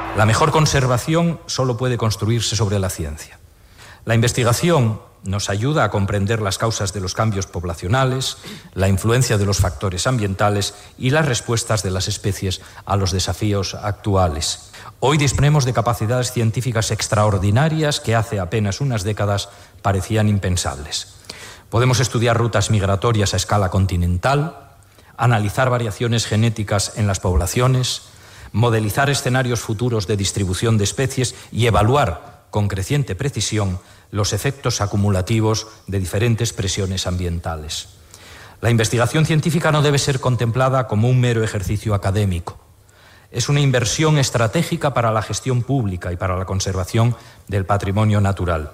La mejor conservación solo puede construirse sobre la ciencia. La investigación nos ayuda a comprender las causas de los cambios poblacionales, la influencia de los factores ambientales y las respuestas de las especies a los desafíos actuales. Hoy disponemos de capacidades científicas extraordinarias que hace apenas unas décadas parecían impensables. Podemos estudiar rutas migratorias a escala continental, analizar variaciones genéticas en las poblaciones, modelizar escenarios futuros de distribución de especies y evaluar con creciente precisión los efectos acumulativos de diferentes presiones ambientales. La investigación científica no debe ser contemplada como un mero ejercicio académico. Es una inversión estratégica para la gestión pública y para la conservación del patrimonio natural.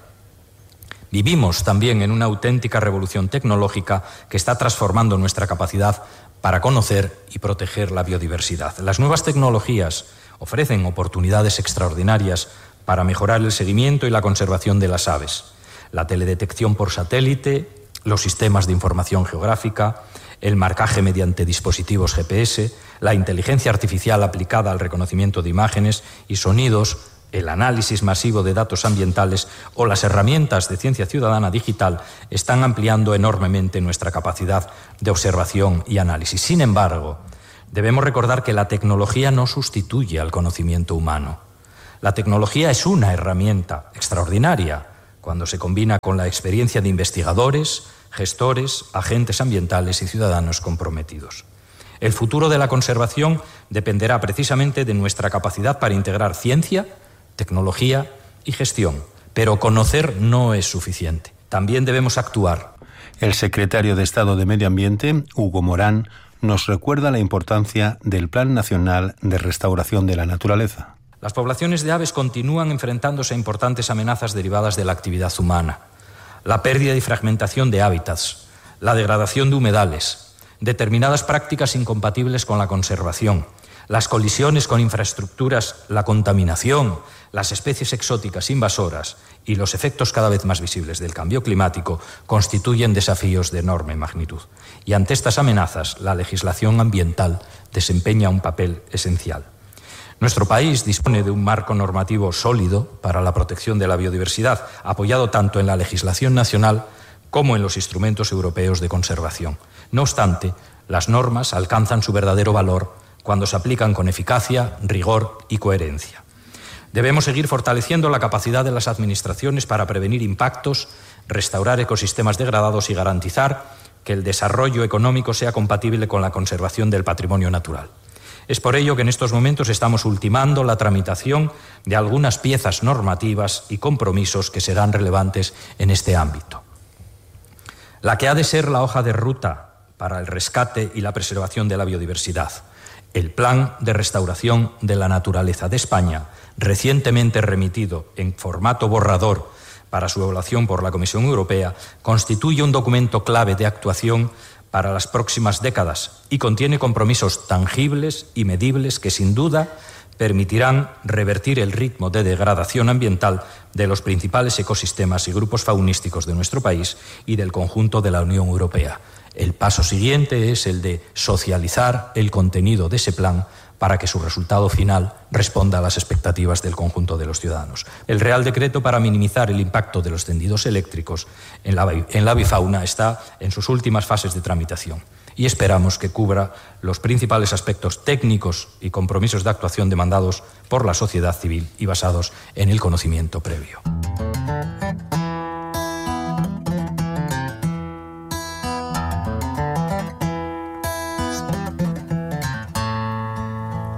Vivimos también en una auténtica revolución tecnológica que está transformando nuestra capacidad para conocer y proteger la biodiversidad. Las nuevas tecnologías ofrecen oportunidades extraordinarias para mejorar el seguimiento y la conservación de las aves. La teledetección por satélite, los sistemas de información geográfica, el marcaje mediante dispositivos GPS, la inteligencia artificial aplicada al reconocimiento de imágenes y sonidos, el análisis masivo de datos ambientales o las herramientas de ciencia ciudadana digital están ampliando enormemente nuestra capacidad de observación y análisis. Sin embargo, debemos recordar que la tecnología no sustituye al conocimiento humano. La tecnología es una herramienta extraordinaria cuando se combina con la experiencia de investigadores, gestores, agentes ambientales y ciudadanos comprometidos. El futuro de la conservación dependerá precisamente de nuestra capacidad para integrar ciencia, tecnología y gestión. Pero conocer no es suficiente. También debemos actuar. El secretario de Estado de Medio Ambiente, Hugo Morán, nos recuerda la importancia del Plan Nacional de Restauración de la Naturaleza. Las poblaciones de aves continúan enfrentándose a importantes amenazas derivadas de la actividad humana. La pérdida y fragmentación de hábitats, la degradación de humedales, determinadas prácticas incompatibles con la conservación, las colisiones con infraestructuras, la contaminación, las especies exóticas invasoras y los efectos cada vez más visibles del cambio climático constituyen desafíos de enorme magnitud. Y ante estas amenazas, la legislación ambiental desempeña un papel esencial. Nuestro país dispone de un marco normativo sólido para la protección de la biodiversidad, apoyado tanto en la legislación nacional como en los instrumentos europeos de conservación. No obstante, las normas alcanzan su verdadero valor cuando se aplican con eficacia, rigor y coherencia. Debemos seguir fortaleciendo la capacidad de las administraciones para prevenir impactos, restaurar ecosistemas degradados y garantizar que el desarrollo económico sea compatible con la conservación del patrimonio natural. Es por ello que en estos momentos estamos ultimando la tramitación de algunas piezas normativas y compromisos que serán relevantes en este ámbito. La que ha de ser la hoja de ruta para el rescate y la preservación de la biodiversidad, el Plan de Restauración de la Naturaleza de España, recientemente remitido en formato borrador para su evaluación por la Comisión Europea, constituye un documento clave de actuación para las próximas décadas y contiene compromisos tangibles y medibles que sin duda permitirán revertir el ritmo de degradación ambiental de los principales ecosistemas y grupos faunísticos de nuestro país y del conjunto de la Unión Europea. El paso siguiente es el de socializar el contenido de ese plan para que su resultado final responda a las expectativas del conjunto de los ciudadanos. El Real Decreto para minimizar el impacto de los tendidos eléctricos en la avifauna está en sus últimas fases de tramitación y esperamos que cubra los principales aspectos técnicos y compromisos de actuación demandados por la sociedad civil y basados en el conocimiento previo.